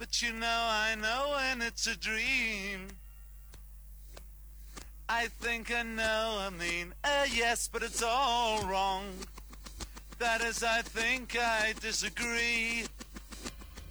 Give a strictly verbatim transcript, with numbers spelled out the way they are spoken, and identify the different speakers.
Speaker 1: But you know I know when it's a dream. I think I know, I mean, uh, yes, but it's all wrong. That is, I think I disagree.